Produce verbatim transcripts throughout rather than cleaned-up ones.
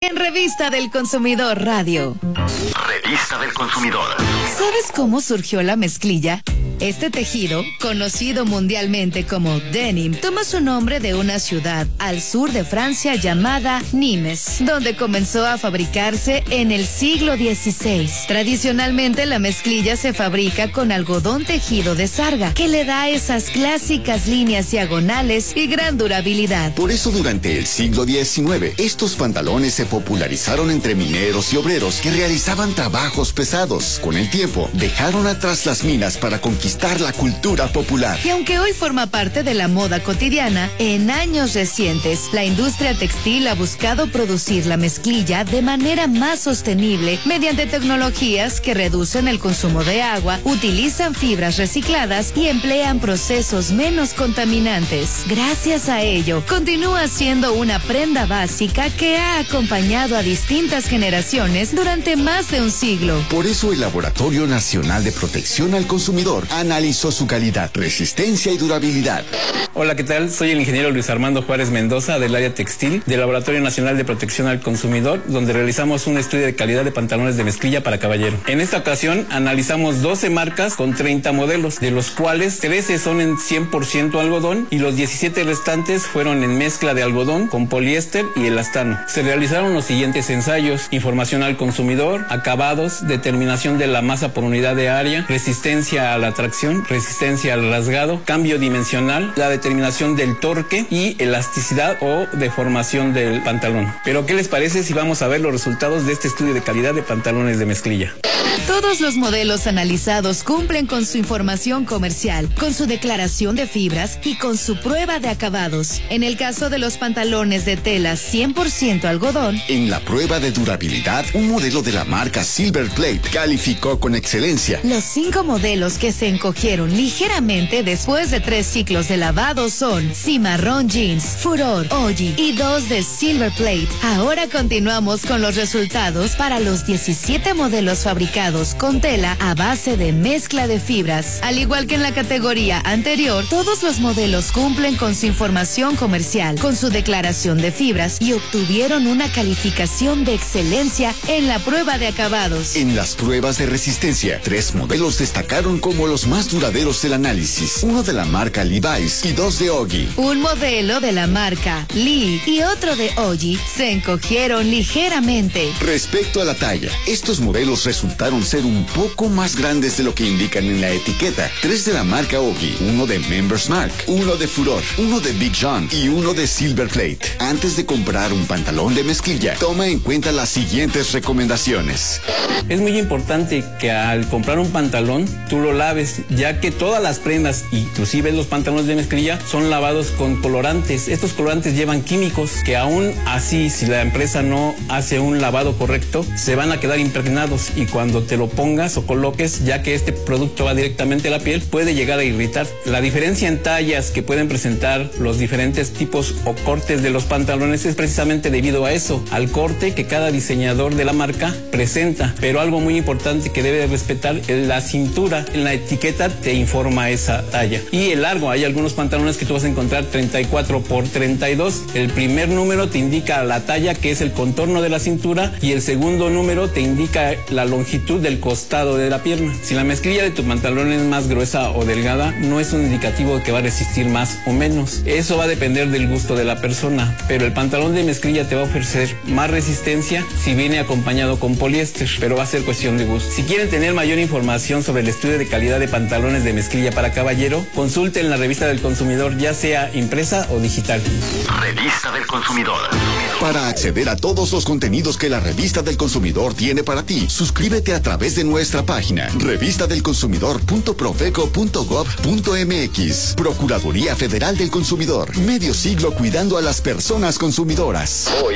en Revista del Consumidor Radio. Revista del Consumidor. ¿Sabes cómo surgió la mezclilla? Este tejido, conocido mundialmente como denim, toma su nombre de una ciudad al sur de Francia llamada Nimes, donde comenzó a fabricarse en el siglo dieciséis. Tradicionalmente la mezclilla se fabrica con algodón tejido de sarga, que le da esas clásicas líneas diagonales y gran durabilidad. Por eso durante el siglo diecinueve, estos pantalones se popularizaron entre mineros y obreros que realizaban trabajos pesados. Con el tiempo, dejaron atrás las minas para conquistar la cultura popular. Y aunque hoy forma parte de la moda cotidiana, en años recientes, la industria textil ha buscado producir la mezclilla de manera más sostenible mediante tecnologías que reducen el consumo de agua, utilizan fibras recicladas y emplean procesos menos contaminantes. Gracias a ello, continúa siendo una prenda básica que ha acompañado a distintas generaciones durante más de un siglo. Por eso el Laboratorio Nacional de Protección al Consumidor analizó su calidad, resistencia y durabilidad. Hola, ¿qué tal? Soy el ingeniero Luis Armando Juárez Mendoza del área textil del Laboratorio Nacional de Protección al Consumidor, donde realizamos un estudio de calidad de pantalones de mezclilla para caballero. En esta ocasión analizamos doce marcas con treinta modelos, de los cuales trece son en cien por ciento algodón y los diecisiete restantes fueron en mezcla de algodón con poliéster y elastano. Se realizaron los siguientes ensayos: información al consumidor, acabados, determinación de la masa por unidad de área, resistencia a la tracción, resistencia al rasgado, cambio dimensional, la determinación del torque y elasticidad o deformación del pantalón. Pero ¿qué les parece si vamos a ver los resultados de este estudio de calidad de pantalones de mezclilla? Todos los modelos analizados cumplen con su información comercial, con su declaración de fibras y con su prueba de acabados. En el caso de los pantalones de tela cien por ciento algodón, en la prueba de durabilidad, un modelo de la marca Silver Plate calificó con excelencia. Los cinco modelos que se encogieron ligeramente después de tres ciclos de lavado son Cimarrón Jeans, Furor, Oji y dos de Silver Plate. Ahora continuamos con los resultados para los diecisiete modelos fabricados con tela a base de mezcla de fibras. Al igual que en la categoría anterior, todos los modelos cumplen con su información comercial, con su declaración de fibras y obtuvieron una calificación de excelencia en la prueba de acabados. En las pruebas de resistencia, tres modelos destacaron como los más duraderos del análisis, uno de la marca Levi's y dos de Ogi. Un modelo de la marca Lee y otro de Ogi se encogieron ligeramente. Respecto a la talla, estos modelos resultaron ser un poco más grandes de lo que indican en la etiqueta. Tres de la marca Ogi, uno de Members Mark, uno de Furor, uno de Big John y uno de Silver Plate. Antes de comprar un pantalón de mezclilla, toma en cuenta las siguientes recomendaciones. Es muy importante que al comprar un pantalón, tú lo laves, ya que todas las prendas, inclusive los pantalones de mezclilla, son lavados con colorantes. Estos colorantes llevan químicos que aún así, si la empresa no hace un lavado correcto, se van a quedar impregnados y cuando te lo pongas o coloques, ya que este producto va directamente a la piel, puede llegar a irritar. La diferencia en tallas que pueden presentar los diferentes tipos o cortes de los pantalones es precisamente debido a eso, al corte que cada diseñador de la marca presenta. Pero algo muy importante que debe de respetar es la cintura. En la etiqueta te informa esa talla. Y el largo, hay algunos pantalones que tú vas a encontrar treinta y cuatro por treinta y dos. El primer número te indica la talla, que es el contorno de la cintura, y el segundo número te indica la longitud del costado de la pierna. Si la mezclilla de tu pantalón es más gruesa o delgada, no es un indicativo de que va a resistir más o menos. Eso va a depender del gusto de la persona, pero el pantalón de mezclilla te va a ofrecer más resistencia si viene acompañado con poliéster, pero va a ser cuestión de gusto. Si quieren tener mayor información sobre el estudio de calidad de pantalones de mezclilla para caballero, consulten la Revista del Consumidor, ya sea impresa o digital. Revista del Consumidor. Para acceder a todos los contenidos que la Revista del Consumidor tiene para ti, suscríbete a través de nuestra página revista del consumidor punto profeco punto gob punto mx. Procuraduría Federal del Consumidor. Medio siglo cuidando a las personas consumidoras. Hoy.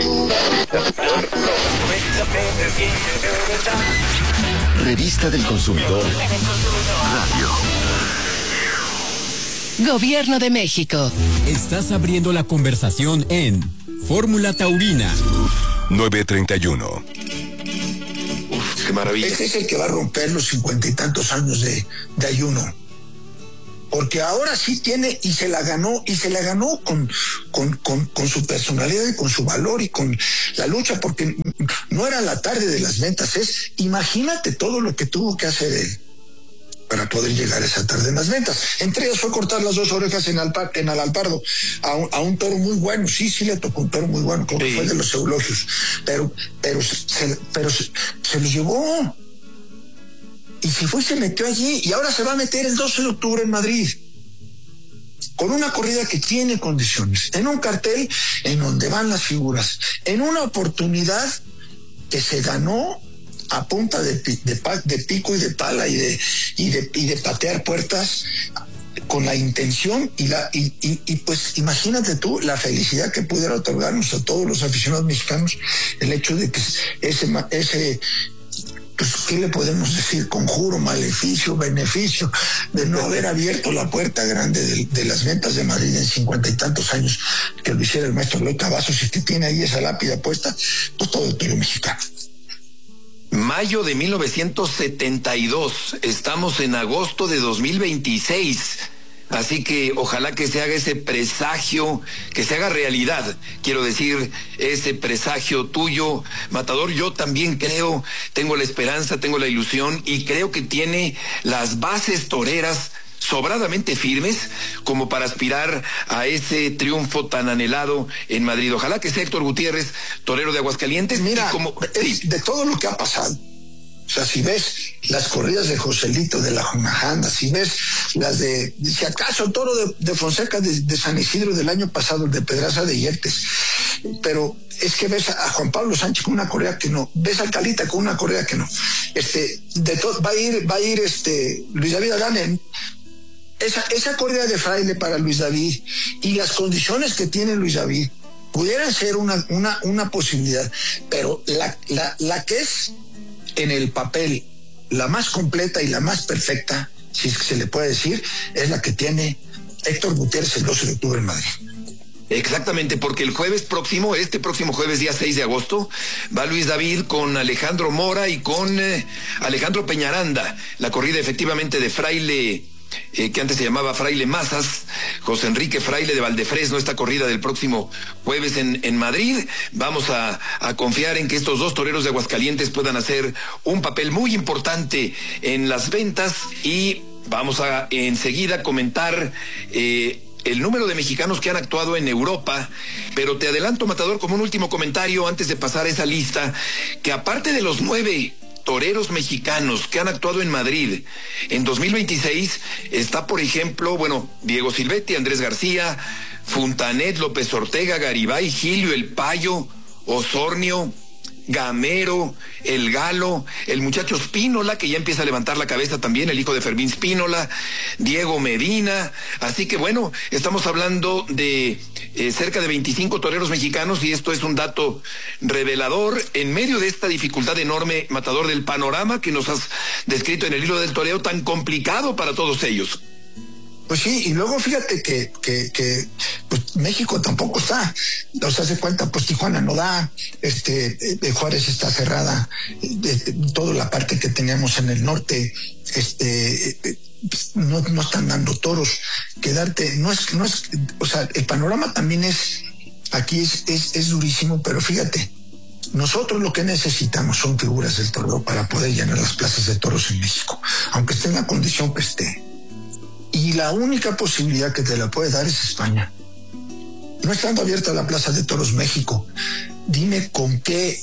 Revista del Consumidor Radio. Gobierno de México. Estás abriendo la conversación en Fórmula Taurina. nueve treinta y uno. Uf, qué maravilla. Este es el que va a romper los cincuenta y tantos años de, de ayuno. Porque ahora sí tiene, y se la ganó, y se la ganó con, con, con, con su personalidad y con su valor y con la lucha, porque no era la tarde de las ventas, es, imagínate todo lo que tuvo que hacer él para poder llegar a esa tarde en las ventas. Entre ellas fue cortar las dos orejas en, Alpa, en Alalpardo a un, a un toro muy bueno. Sí, sí le tocó un toro muy bueno, creo sí. que fue de los eulogios, pero, pero, se, pero se, se los llevó. Y se fue y se metió allí, y ahora se va a meter el doce de octubre en Madrid, con una corrida que tiene condiciones, en un cartel en donde van las figuras, en una oportunidad que se ganó a punta de, de, de pico y de pala y de, y de, y de patear puertas, con la intención y la y, y, y pues imagínate tú la felicidad que pudiera otorgarnos a todos los aficionados mexicanos el hecho de que ese ese pues qué le podemos decir, conjuro, maleficio, beneficio de no haber abierto la puerta grande de, de las ventas de Madrid en cincuenta y tantos años que lo hiciera el maestro Eloy Cavazos, y que tiene ahí esa lápida puesta, pues todo el toro mexicano. Mayo de mil novecientos setenta y dos, estamos en agosto de dos mil veintiséis, así que ojalá que se haga ese presagio, que se haga realidad, quiero decir, ese presagio tuyo, Matador. Yo también creo, tengo la esperanza, tengo la ilusión, y creo que tiene las bases toreras sobradamente firmes como para aspirar a ese triunfo tan anhelado en Madrid. Ojalá que sea Héctor Gutiérrez, torero de Aguascalientes. Mira, como, es sí. de todo lo que ha pasado. O sea, si ves las corridas de Joselito de la Junajanda, si ves las de, si acaso el toro de, de Fonseca de, de San Isidro del año pasado, el de Pedraza de Yertes, pero es que ves a Juan Pablo Sánchez con una correa que no, ves a Calita con una correa que no, este, de todo, va a ir, va a ir este, Luis David Adán en esa, esa correa de Fraile para Luis David, y las condiciones que tiene Luis David, pudieran ser una, una, una posibilidad, pero la, la, la que es en el papel la más completa y la más perfecta, si es que se le puede decir, es la que tiene Héctor Gutiérrez el doce de octubre en Madrid. Exactamente, porque el jueves próximo, este próximo jueves día seis de agosto, va Luis David con Alejandro Mora y con eh, Alejandro Peñaranda, la corrida efectivamente de Fraile, Eh, que antes se llamaba Fraile Mazas, José Enrique Fraile de Valdefresno, esta corrida del próximo jueves en, en Madrid. Vamos a, a confiar en que estos dos toreros de Aguascalientes puedan hacer un papel muy importante en las ventas, y vamos a enseguida comentar eh, el número de mexicanos que han actuado en Europa, pero te adelanto, Matador, como un último comentario antes de pasar a esa lista, que aparte de los nueve toreros mexicanos que han actuado en Madrid en dos mil veintiséis, está por ejemplo, bueno, Diego Silvetti, Andrés García, Funtanet, López Ortega, Garibay, Gilio, El Payo, Osornio, Gamero, El Galo, el muchacho Spínola, que ya empieza a levantar la cabeza también, el hijo de Fermín Spínola, Diego Medina. Así que bueno, estamos hablando de eh, cerca de veinticinco toreros mexicanos, y esto es un dato revelador en medio de esta dificultad enorme, Matador, del panorama que nos has descrito en el hilo del toreo, tan complicado para todos ellos. Pues sí, y luego fíjate que, que, que pues México tampoco está, o sea, se cuenta, pues Tijuana no da, este, de Juárez está cerrada, de, de, toda la parte que teníamos en el norte, este, no, no están dando toros, quedarte, no es, no es, o sea, el panorama también es, aquí es, es, es durísimo, pero fíjate, nosotros lo que necesitamos son figuras del toro para poder llenar las plazas de toros en México, aunque esté en la condición que esté. Y la única posibilidad que te la puede dar es España. No estando abierta la Plaza de Toros México, dime con qué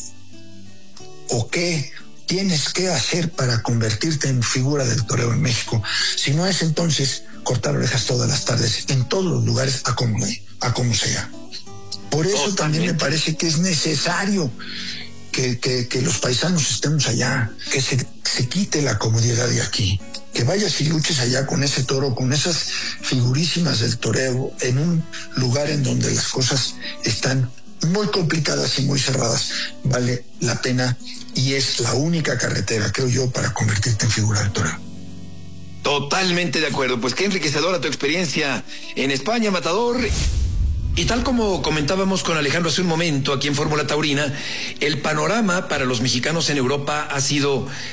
o qué tienes que hacer para convertirte en figura del toreo en México. Si no es, entonces cortar orejas todas las tardes, en todos los lugares, a como, a como sea. Por eso Totalmente. También me parece que es necesario que, que, que los paisanos estemos allá, que se, se quite la comodidad de aquí, que vayas y luches allá con ese toro, con esas figurísimas del toreo, en un lugar en donde las cosas están muy complicadas y muy cerradas. Vale la pena, y es la única carretera, creo yo, para convertirte en figura del toreo. Totalmente de acuerdo. Pues qué enriquecedora tu experiencia en España, Matador. Y tal como comentábamos con Alejandro hace un momento aquí en Fórmula Taurina, el panorama para los mexicanos en Europa ha sido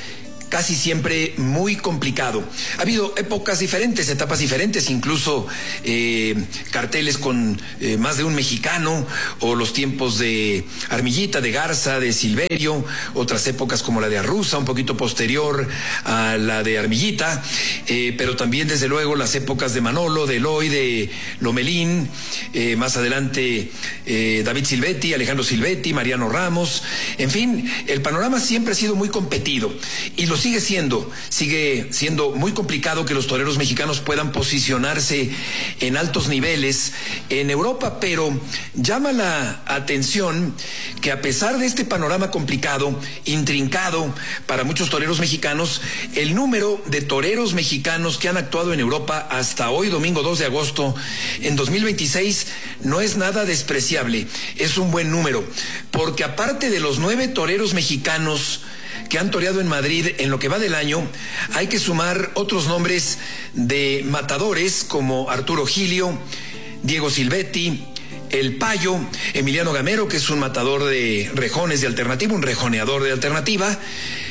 casi siempre muy complicado. Ha habido épocas diferentes, etapas diferentes, incluso eh, carteles con eh, más de un mexicano, o los tiempos de Armillita, de Garza, de Silverio, otras épocas como la de Arruza, un poquito posterior a la de Armillita, eh, pero también desde luego las épocas de Manolo, de Eloy, de Lomelín, eh, más adelante eh, David Silvetti, Alejandro Silvetti, Mariano Ramos, en fin, el panorama siempre ha sido muy competido y lo sigue siendo, sigue siendo muy complicado que los toreros mexicanos puedan posicionarse en altos niveles en Europa, pero llama la atención que a pesar de este panorama complicado, intrincado para muchos toreros mexicanos, el número de toreros mexicanos que han actuado en Europa hasta hoy, domingo dos de agosto, en dos mil veintiséis, no es nada despreciable, es un buen número, porque aparte de los nueve toreros mexicanos que han toreado en Madrid en lo que va del año, hay que sumar otros nombres de matadores como Arturo Gilio, Diego Silvetti, El Payo, Emiliano Gamero, que es un matador de rejones de alternativa, un rejoneador de alternativa,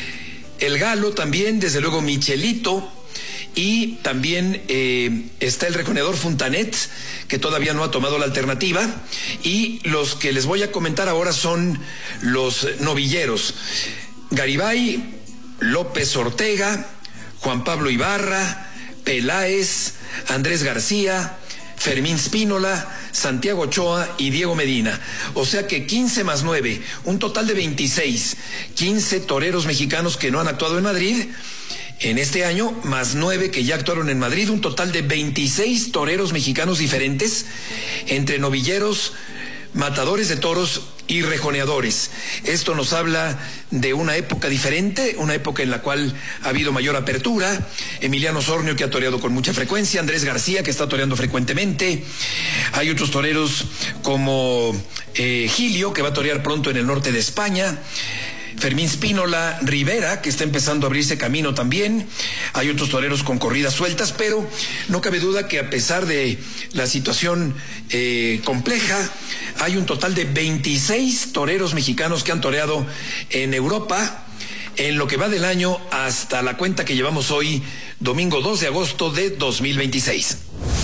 El Galo también, desde luego Michelito, y también eh, está el rejoneador Fontanet, que todavía no ha tomado la alternativa, y los que les voy a comentar ahora son los novilleros: Garibay, López Ortega, Juan Pablo Ibarra, Peláez, Andrés García, Fermín Spínola, Santiago Ochoa y Diego Medina. O sea que quince más nueve, un total de veintiséis, quince toreros mexicanos que no han actuado en Madrid en este año, más nueve que ya actuaron en Madrid, un total de veintiséis toreros mexicanos diferentes, entre novilleros, matadores de toros y rejoneadores. Esto nos habla de una época diferente, una época en la cual ha habido mayor apertura. Emiliano Sornio, que ha toreado con mucha frecuencia, Andrés García, que está toreando frecuentemente. Hay otros toreros como eh, Gilio, que va a torear pronto en el norte de España. Fermín Spínola Rivera, que está empezando a abrirse camino también. Hay otros toreros con corridas sueltas, pero no cabe duda que a pesar de la situación eh, compleja, hay un total de veintiséis toreros mexicanos que han toreado en Europa en lo que va del año hasta la cuenta que llevamos hoy, domingo dos de agosto de dos mil veintiséis.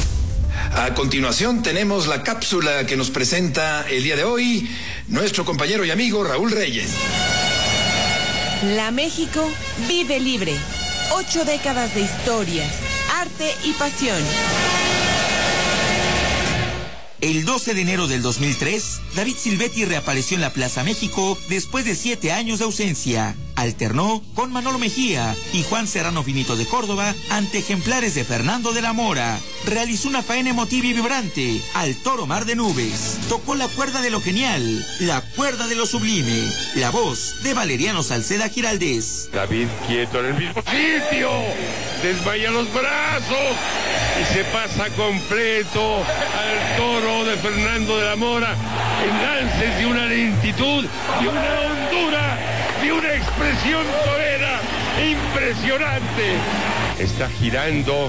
A continuación tenemos la cápsula que nos presenta el día de hoy nuestro compañero y amigo Raúl Reyes. La México vive libre. Ocho décadas de historias, arte y pasión. El doce de enero del dos mil tres, David Silvetti reapareció en la Plaza México después de siete años de ausencia. Alternó con Manolo Mejía y Juan Serrano Finito de Córdoba ante ejemplares de Fernando de la Mora. Realizó una faena emotiva y vibrante al toro Mar de Nubes. Tocó la cuerda de lo genial, la cuerda de lo sublime, la voz de Valeriano Salceda Giraldez. David quieto en el mismo sitio, desmaya los brazos y se pasa completo al toro de Fernando de la Mora en lances de una lentitud, de una hondura, de una expresión torera impresionante. Está girando,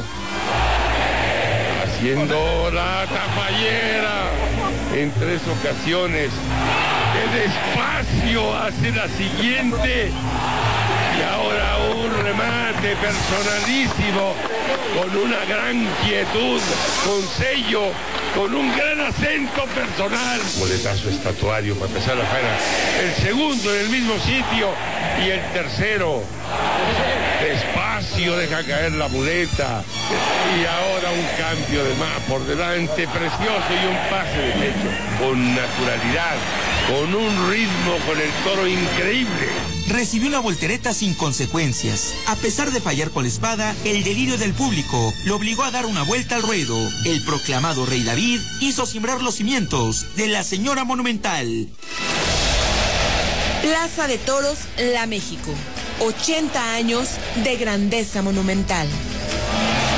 haciendo la tafallera en tres ocasiones. Que despacio hace la siguiente. Y ahora un remate personalísimo, con una gran quietud, con sello, con un gran acento personal. Boletazo estatuario para empezar la faena. El segundo en el mismo sitio y el tercero despacio deja caer la muleta. Y ahora un cambio de más por delante precioso y un pase de pecho con naturalidad, con un ritmo con el toro increíble. Recibió una voltereta sin consecuencias. A pesar de fallar con la espada, el delirio del público lo obligó a dar una vuelta al ruedo. El proclamado Rey David hizo simbrar los cimientos de la Señora Monumental. Plaza de Toros, La México. ochenta años de grandeza monumental.